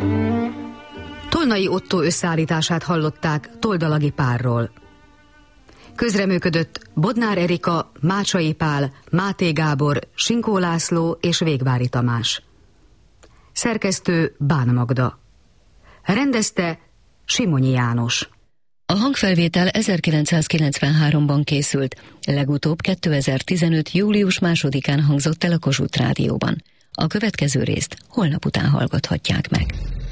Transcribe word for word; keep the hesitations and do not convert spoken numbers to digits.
Tolnai Ottó összeállítását hallották Toldalagi Pálról. Közreműködött Bodnár Erika, Mácsai Pál, Máté Gábor, Sinkó László és Végvári Tamás. Szerkesztő Bán Magda. Rendezte Simonyi János. A hangfelvétel ezerkilencszázkilencvenháromban készült, legutóbb kétezer-tizenöt. július másodikán hangzott el a Kossuth Rádióban. A következő részt holnap után hallgathatják meg.